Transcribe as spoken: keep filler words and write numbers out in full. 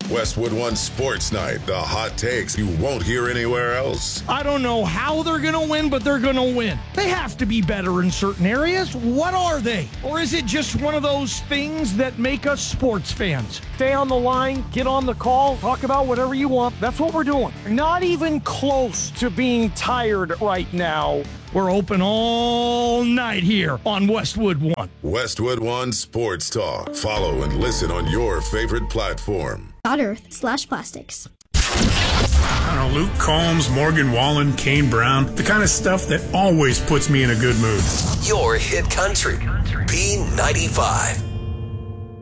Westwood One Sports Night, the hot takes you won't hear anywhere else. I don't know how they're going to win, but they're going to win. They have to be better in certain areas. What are they? Or is it just one of those things that make us sports fans? Stay on the line, get on the call, talk about whatever you want. That's what we're doing. Not even close to being tired right now. We're open all night here on Westwood One. Westwood One Sports Talk. Follow and listen on your favorite platform. Earth slash plastics. I don't know, Luke Combs, Morgan Wallen, Kane Brown, the kind of stuff that always puts me in a good mood. Your hit country, B ninety-five.